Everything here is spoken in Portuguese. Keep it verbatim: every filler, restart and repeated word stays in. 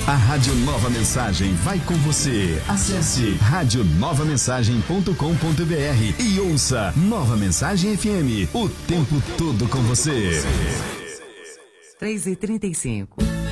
A Rádio Nova Mensagem vai com você. Acesse rádio nova mensagem ponto com ponto br e ouça Nova Mensagem F M, o tempo todo com você. três e trinta e cinco.